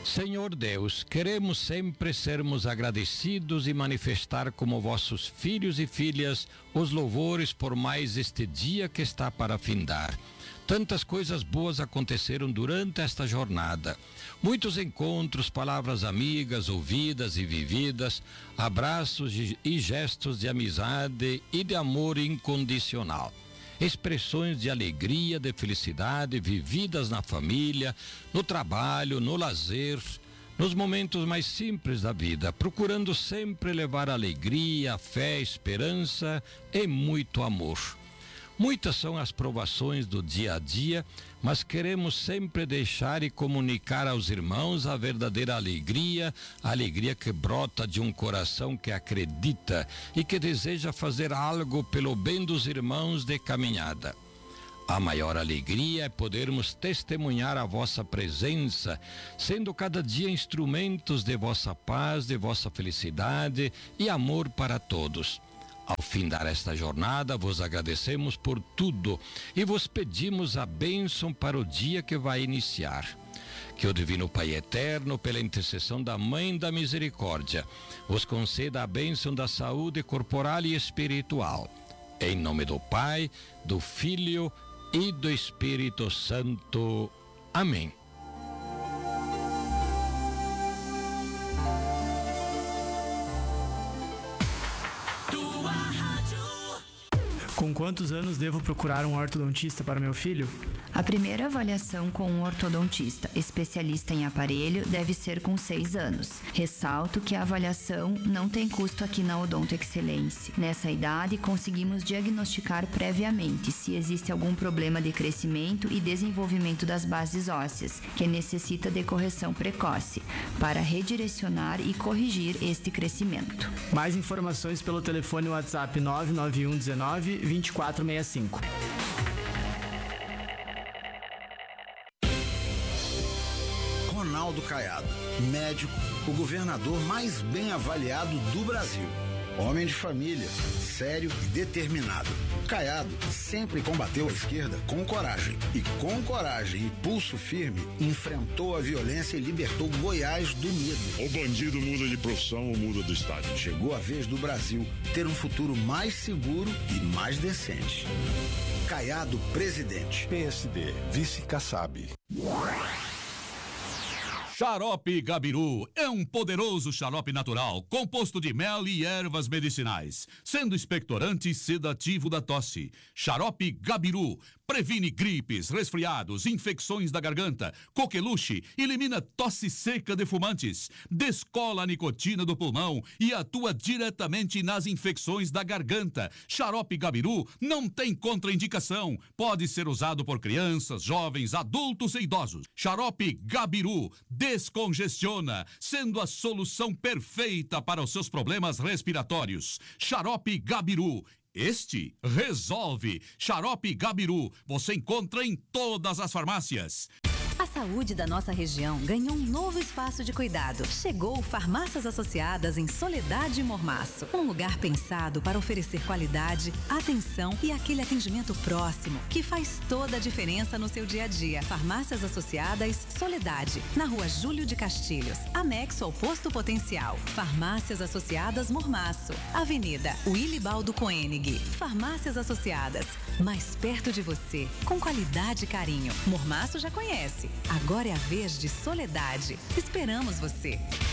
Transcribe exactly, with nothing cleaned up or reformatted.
Senhor Deus, queremos sempre sermos agradecidos e manifestar como vossos filhos e filhas os louvores por mais este dia que está para findar. Tantas coisas boas aconteceram durante esta jornada. Muitos encontros, palavras amigas, ouvidas e vividas, abraços e gestos de amizade e de amor incondicional. Expressões de alegria, de felicidade, vividas na família, no trabalho, no lazer, nos momentos mais simples da vida, procurando sempre levar alegria, fé, esperança e muito amor. Muitas são as provações do dia a dia, mas queremos sempre deixar e comunicar aos irmãos a verdadeira alegria, a alegria que brota de um coração que acredita e que deseja fazer algo pelo bem dos irmãos de caminhada. A maior alegria é podermos testemunhar a vossa presença, sendo cada dia instrumentos de vossa paz, de vossa felicidade e amor para todos. Ao findar esta jornada, vos agradecemos por tudo e vos pedimos a bênção para o dia que vai iniciar. Que o Divino Pai Eterno, pela intercessão da Mãe da Misericórdia, vos conceda a bênção da saúde corporal e espiritual. Em nome do Pai, do Filho e do Espírito Santo. Amém. Com quantos anos devo procurar um ortodontista para meu filho? A primeira avaliação com um ortodontista especialista em aparelho deve ser com seis anos. Ressalto que a avaliação não tem custo aqui na Odonto Excelência. Nessa idade, conseguimos diagnosticar previamente se existe algum problema de crescimento e desenvolvimento das bases ósseas, que necessita de correção precoce, para redirecionar e corrigir este crescimento. Mais informações pelo telefone WhatsApp nove nove um um nove, vinte e quatro sessenta e cinco. Ronaldo Caiado, médico, o governador mais bem avaliado do Brasil. Homem de família, sério e determinado. Caiado sempre combateu a esquerda com coragem. E com coragem e pulso firme, enfrentou a violência e libertou Goiás do medo. O bandido muda de profissão ou muda do estado. Chegou a vez do Brasil ter um futuro mais seguro e mais decente. Caiado, presidente. P S D, vice Kassab. Xarope Gabiru é um poderoso xarope natural, composto de mel e ervas medicinais, sendo expectorante e sedativo da tosse. Xarope Gabiru previne gripes, resfriados, infecções da garganta, coqueluche, elimina tosse seca de fumantes, descola a nicotina do pulmão e atua diretamente nas infecções da garganta. Xarope Gabiru não tem contraindicação, pode ser usado por crianças, jovens, adultos e idosos. Xarope Gabiru descongestiona, sendo a solução perfeita para os seus problemas respiratórios. Xarope Gabiru. Este resolve. Xarope Gabiru. Você encontra em todas as farmácias. A saúde da nossa região ganhou um novo espaço de cuidado. Chegou Farmácias Associadas em Soledade e Mormaço. Um lugar pensado para oferecer qualidade, atenção e aquele atendimento próximo que faz toda a diferença no seu dia a dia. Farmácias Associadas Soledade, na Rua Júlio de Castilhos, anexo ao Posto Potencial. Farmácias Associadas Mormaço, Avenida Wilibaldo Koenig. Farmácias Associadas, mais perto de você, com qualidade e carinho. Mormaço já conhece. Agora é a vez de Soledade. Esperamos você.